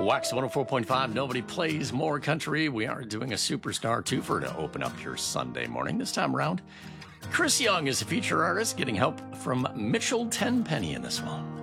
Wax 104.5, nobody plays more country. We are doing a superstar twofer to open up your Sunday morning. This time around, Chris Young is a feature artist, getting help from Mitchell Tenpenny in this one.